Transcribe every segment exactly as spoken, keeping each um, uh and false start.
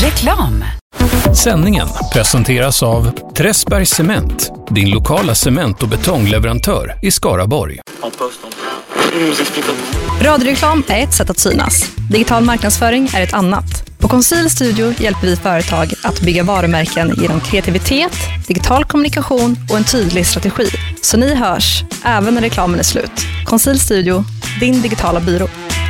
Reklam. Sändningen presenteras av Träsbergs Cement, din lokala cement- och betongleverantör i Skaraborg. Radioreklam är ett sätt att synas. Digital marknadsföring är ett annat. På Conceal Studio hjälper vi företag att bygga varumärken genom kreativitet, digital kommunikation och en tydlig strategi. Så ni hörs, även när reklamen är slut. Conceal Studio, din digitala byrå.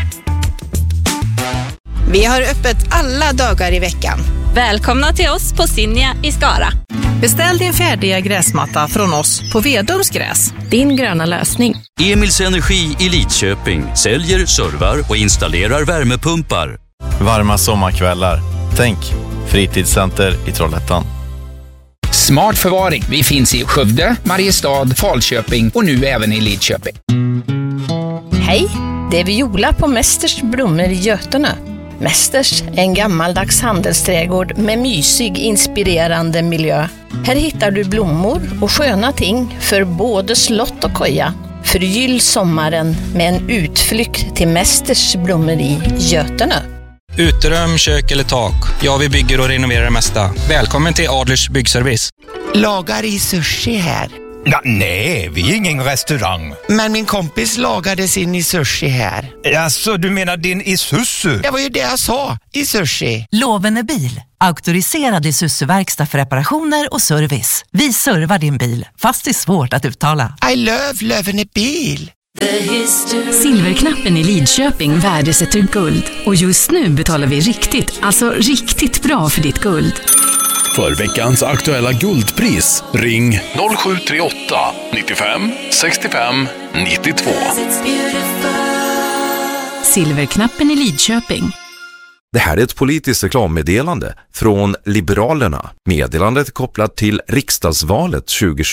Vi har öppet alla dagar i veckan. Välkomna till oss på Sinja i Skara. Beställ din färdiga gräsmatta från oss på Vedums gräs. Din gröna lösning. Emils Energi i Lidköping säljer, servar och installerar värmepumpar. Varma sommarkvällar. Tänk, fritidscenter i Trollhättan. Smart förvaring. Vi finns i Skövde, Mariestad, Falköping och nu även i Lidköping. Hej, det är Viola på Mästers blommor i Götene. Mästers är en gammaldags handelsträdgård med mysig, inspirerande miljö. Här hittar du blommor och sköna ting för både slott och koja. Förgyll sommaren med en utflykt till Mästers blommor i Götene. Uterum, kök eller tak. Ja, vi bygger och renoverar det mesta. Välkommen till Adlers byggservice. Lagar i sushi här. Ja, nej, vi är ingen restaurang. Men min kompis lagade sin i sushi här. Alltså, du menar din Isuzu? Det var ju det jag sa, i sushi. Lovende bil, auktoriserad Isuzu-verkstad för reparationer och service. Vi servar din bil, fast det är svårt att uttala. I love Lovende bil. Silverknappen i Lidköping värdesätter guld. Och just nu betalar vi riktigt, alltså riktigt bra för ditt guld. För veckans aktuella guldpris, ring noll sju tre åtta nittiofem sextiofem nittiotvå. Silverknappen i Lidköping. Det här är ett politiskt reklammeddelande från Liberalerna. Meddelandet kopplat till riksdagsvalet tjugo tjugo.